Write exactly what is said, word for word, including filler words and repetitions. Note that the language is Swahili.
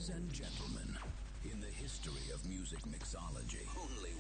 Ladies and gentlemen, in the history of music mixology, only